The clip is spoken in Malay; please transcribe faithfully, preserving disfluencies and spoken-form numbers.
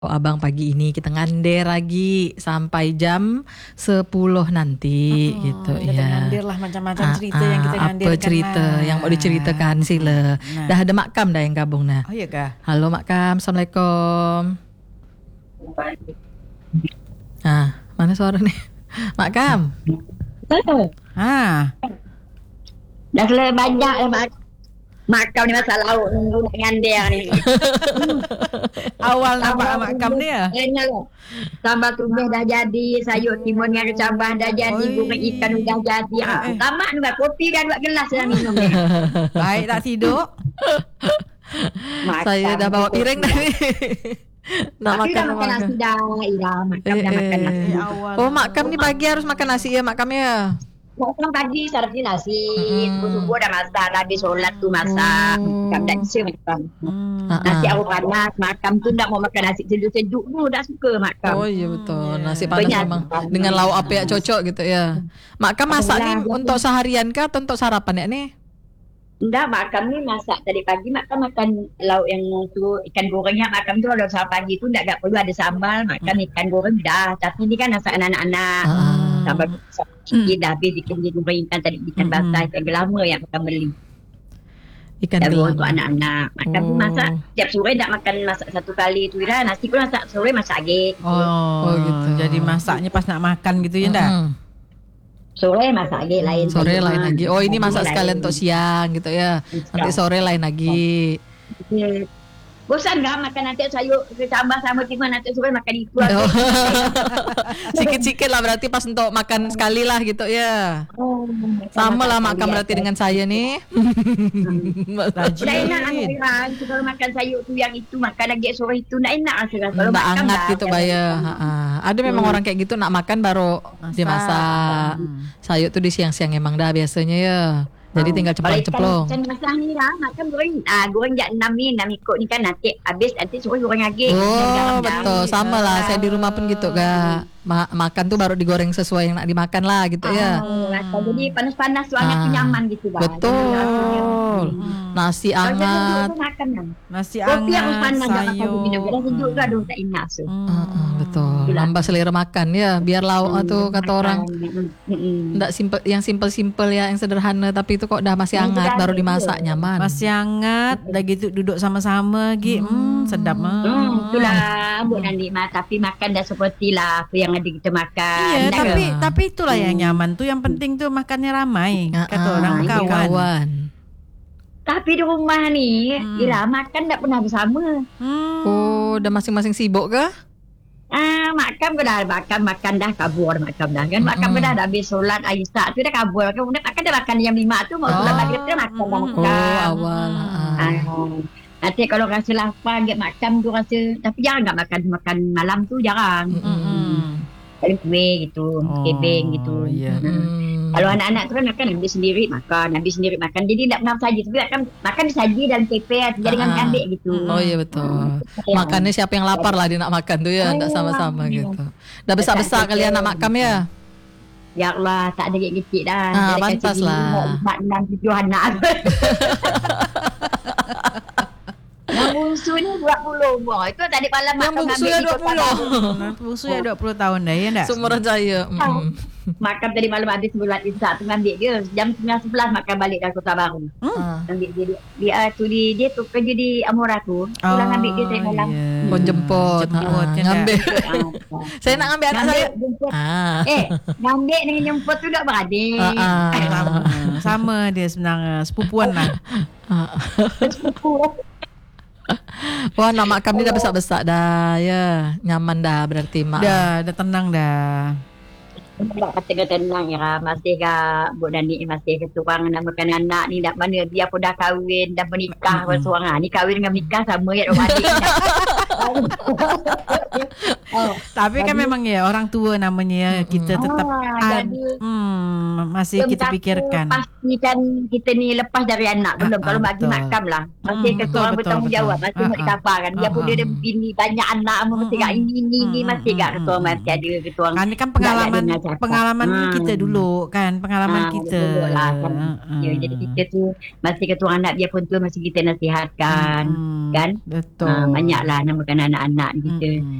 Oh, abang pagi ini kita ngander lagi sampai jam sepuluh nanti hmm, gitu kita ya. Ngander lah macam-macam Ah, cerita ah, yang kita ngandirkan. Apa cerita lah. yang mau diceritakan sila. Nah. Dah ada Mak Kam dah yang gabung nah. Oh ya kah? Halo Mak Kam, Assalamualaikum. Ah, mana suara ni? Mak Kam. Ha. Dah selesai banyak lah mak. Makam ni masa laut nunggu nak ngander ni. Awal nampak makam ni ya? Enak lah. Sambal tumis dah jadi, sayur timun dengan kecambah dah jadi, goreng ikan dah jadi. Ha, tamat ni kopi dah dua gelas dah minum ni. Baik tak tidur? Saya dah bawa piring dah ni. Nak Tapi makan dah makan nasi dah. Ida, makam dah makan nasi. Eh, Oh, Mak Kam ni pagi harus makan nasi ya Mak Kam ya. Makan pagi sarapin nasi. Subuh-subuh dah masak, dah habis solat tu masak. Makam dah isi macam. Hmm. Nasi air panas, makam tu tak mau makan nasi sejuk-sejuk tu, dah suka makam. Oh iya betul. Nasi Banyak. panas memang dengan lauk apa yang cocok gitu ya. Mak Kam masak ni Alhamdulillah. untuk seharian kah atau untuk sarapan ya ni? Enggak, makam ni masak tadi pagi, makam makan lauk yang tu, ikan goreng yang makam tu kalau sahur pagi tu enggak, enggak perlu ada sambal, makan ikan goreng dah. Tapi ni kan masakan anak-anak. Ah. Sambal sikit dah habis ikan dia goreng ikan tadi, ikan Hmm. basah, ikan gelama yang makan beli. Ikan Dah gelam. untuk anak-anak. Makam tu Oh. masak, tiap sore tak makan masak satu kali tu dah. Nasi pun masak sore masak lagi. Oh, Oh, gitu. Jadi masaknya pas nak makan gitu ya dah? Mm-mm. Sore masak lagi lain. Sore sayur. lain lagi. Oh ini Lain. masak sekalian untuk siang gitu ya. Nanti sore lain lagi. Hmm. Bosan enggak makan nanti sayur kecambah sama timun nanti sore makan itu. Oh. Sikit-sikit lah berarti pas untuk makan sekali lah gitu ya. Oh, Sama lah Mak Kam berarti dengan saya ni. Rajin. Dah enak lah orang. Kalau makan sayur tu yang itu, makan lagi sore itu, nak enak lah sekarang. Kalau Tak makan hangat dah, gitu jangan- bayar. Ha-ha. Ada memang orang kayak gitu nak makan baru dia masak. Sayur tu di siang-siang emang dah biasanya ya. Jadi tinggal Kalau ceplong-ceplong. ikan macam basah ni lah, makan goreng. Ah, goreng jam enam ni, enam ikut ni kan nanti habis, nanti sore goreng lagi. Oh betul, sama lah. Saya di rumah pun gitu gak. Ma- makan tuh baru digoreng sesuai yang nak dimakan lah gitu ya. Oh, rasa jadi panas-panas tu hangat tu Ah, nyaman gitu kan. betul. Nasi Kalau saya sejuk hangat. tu makan kan. Nasi Kopi harus hangat, panas tak makan sayur. minum. Kalau sejuk tu aduh tak enak tu. Hmm. Ah, ah, betul. Nambah selera makan ya. Biar lauk tuh kata orang. Nggak simple, yang simple-simple ya, yang sederhana. Tapi itu kok dah masih Yang hangat baru sederhana dimasak tu. nyaman. Masih hangat, dah gitu duduk sama-sama gitu. Hmm, sedap mah. Hmm, itulah Mbok dan nikmat. Tapi makan dah seperti lah apa yang ada kita makan. Iya, Dah tapi kan? tapi itulah yang nyaman tuh. Yang penting tuh makannya ramai. Ah, Kata ah, orang itu kawan. kawan. Tapi di rumah ni, Hmm. yelah makan tak pernah bersama. Hmm. Oh, dah masing-masing sibuk ke? Ah, makan pun dah makan makan dah kabur makan dah kan. Makan Mm-mm. pun dah dah habis solat Aisyah tu dah kabur. Kemudian makan dah makan jam lima tu mau solat Oh. maghrib tu makan dah Oh, makan. awal. Ah. Ah. Nanti kalau rasa lapar get makan tu rasa, tapi jarang tak makan makan malam tu jarang. Hmm. Paling kuih gitu, Oh, kebeng gitu. iya. Hmm. Kalau anak-anak tu kan makan ambil sendiri makan, ambil sendiri makan. Jadi tak pernah saji. Tapi makan, makan disaji dalam tepe, jadi dengan Ah. ambil gitu. Oh iya betul. Ya. Makannya siapa yang lapar lah dia nak makan tuh ya, tak Oh, sama-sama iya. gitu. Dah besar-besar Betul. kalian nak makan ya. Ya Allah, tak ada kecil dah. Ah, Jadi pantas kasi lah. bini, Empat, enam, tujuh anak. Yang bungsu ni dua puluh umur. Itu tadi malam Yang makan bungsu ambil ya di dua Kota puluh. Baru. Bungsu ya dua puluh tahun dah ya enggak? Sumber Jaya. Mm. Makan tadi malam habis bulat Isyak tu ambil dia. Jam sembilan sebelas makan balik dari Kota Baru. Ah. Ambil dia. Dia, dia, tu, dia, dia tu kerja di Amora tu. Pulang ambil dia saya malam. iya. Pun jemput. Jemput, Ah, kan, ngambil. Ah, Saya nak ngambil anak Ngambil, saya. jemput. Ah. Eh, ngambil dengan jemput tu tak beradik. Ah, ah. Sama, sama dia sebenarnya sepupuan lah. Ah. Wah, nak makam ni dah besar-besar dah ya. Nyaman dah berarti mak. Dah, dah tenang dah. Tak kata tenang ya. Masih ke Buk dan Nik masih ke tuang namakan anak ni dak mana dia pun dah kahwin, dah menikah mm-hmm. seorang. Ni kahwin dengan menikah sama ya orang adik. Oh, Tapi kan jadi- memang ya orang tua namanya ya, kita tetap Ah, ad, jadi- hmm, masih belum kita satu fikirkan. pastikan kita ni lepas dari anak belum. Ah, Kalau ah, bagi betul. makam lah. Masih Hmm, ketua betul, orang betul, bertanggung betul. jawab. Masih Ah, nak ah. dikabarkan. Dia Ah, pun dia ada ah. bini banyak anak. Hmm, Mesti kat hmm. ini, ini, ini. Hmm, Masih hmm, kat hmm, ketua hmm, masih hmm. ada ketua. Kan ni kan Tak ada pengalaman dengar cakap. pengalaman Hmm. kita dulu kan, pengalaman Ah, kita. betul lah kan. Ah, ah. Ya, jadi kita tu masih ketua anak dia pun tu masih kita nasihatkan. Hmm, Kan? betul. Ah, banyaklah namakan anak-anak kita. Hmm.